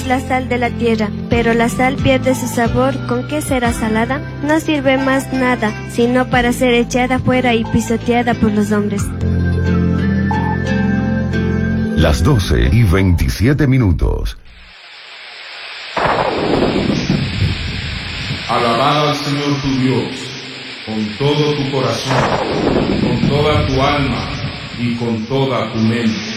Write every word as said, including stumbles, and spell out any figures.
la sal de la tierra, pero la sal pierde su sabor. ¿Con qué será salada? No sirve más nada, sino para ser echada fuera y pisoteada por los hombres. Las doce y veintisiete minutos. Alabad al Señor tu Dios con todo tu corazón, con toda tu alma y con toda tu mente.